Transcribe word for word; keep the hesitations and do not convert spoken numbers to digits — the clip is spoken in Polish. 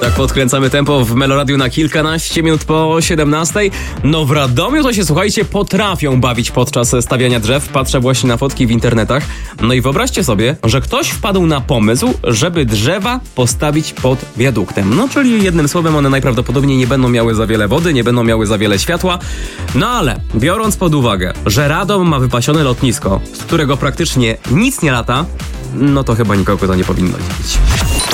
Tak podkręcamy tempo w Meloradiu na kilkanaście minut po siedemnastej. No w Radomiu to się, słuchajcie, potrafią bawić podczas stawiania drzew. Patrzę właśnie na fotki w internetach. No i wyobraźcie sobie, że ktoś wpadł na pomysł, żeby drzewa postawić pod wiaduktem. No czyli jednym słowem one najprawdopodobniej nie będą miały za wiele wody, nie będą miały za wiele światła. No ale biorąc pod uwagę, że Radom ma wypasione lotnisko, z którego praktycznie nic nie lata, no to chyba nikogo to nie powinno dziwić.